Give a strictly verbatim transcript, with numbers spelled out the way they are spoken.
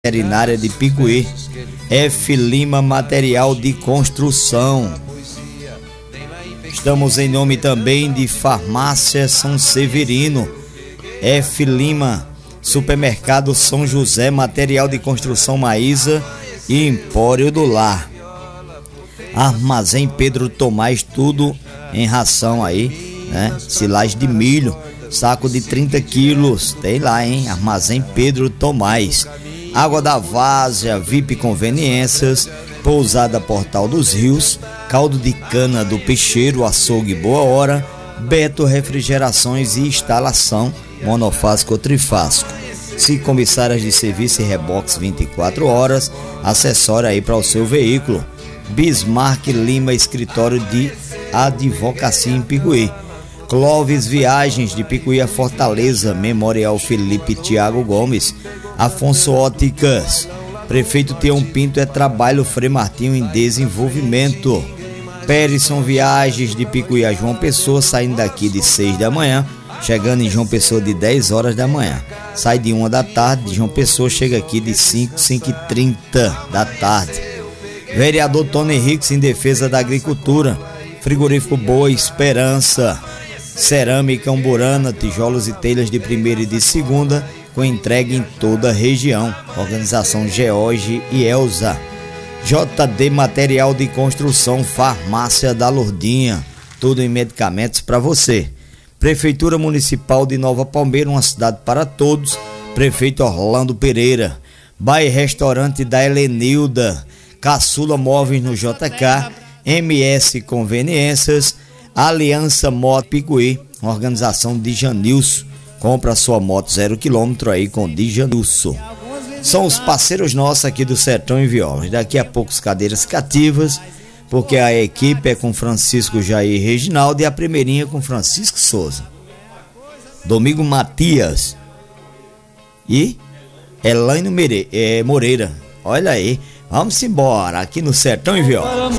Veterinária de Picuí, F. Lima Material de Construção. Estamos em nome também de Farmácia São Severino, F. Lima, Supermercado São José, Material de Construção Maísa e Empório do Lar. Armazém Pedro Tomás, tudo em ração aí, né? Silagem de milho, saco de trinta quilos, tem lá, hein? Armazém Pedro Tomás. Água da Várzea, V I P Conveniências, Pousada Portal dos Rios, caldo de cana do Peixeiro, açougue Boa Hora, Beto Refrigerações e Instalação, monofásico ou trifásico. Cinco comissárias de serviço e reboques vinte e quatro horas, acessório aí para o seu veículo. Bismarck Lima, escritório de advocacia em Picuí. Clóvis Viagens de Picuí a Fortaleza, Memorial Felipe Tiago Gomes. Afonso Óticas, Prefeito Tião Pinto é trabalho, Frei Martinho em desenvolvimento. Perisson Viagens de Picuí a João Pessoa, saindo daqui de seis da manhã, chegando em João Pessoa de dez horas da manhã. Sai de uma da tarde, de João Pessoa chega aqui de cinco, cinco e trinta da tarde. Vereador Tony Henriques em defesa da agricultura. Frigorífico Boa Esperança, Cerâmica Umburana, tijolos e telhas de primeira e de segunda, com entrega em toda a região. Organização George e Elza. J D Material de Construção, Farmácia da Lourdinha, tudo em medicamentos para você. Prefeitura Municipal de Nova Palmeira, uma cidade para todos. Prefeito Orlando Pereira. Bar e Restaurante da Helenilda. Caçula Móveis no J K. M S Conveniências. Aliança Moto Picuí, organização de Janilson. Compra sua moto zero quilômetro aí com Dijanilson. São os parceiros nossos aqui do Sertão em Violas. Daqui a pouco cadeiras cativas, porque a equipe é com Francisco Jair Reginaldo e a primeirinha com Francisco Souza. Domingo Matias e Elaine Moreira. Olha aí, vamos embora aqui no Sertão em Violas.